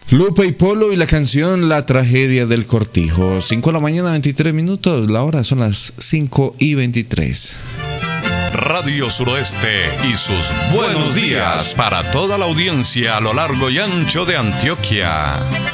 Lupe y Polo y la canción La tragedia del cortijo. 5 de la mañana, 23 minutos. La hora son las 5:23. Radio Suroeste y sus buenos días para toda la audiencia a lo largo y ancho de Antioquia.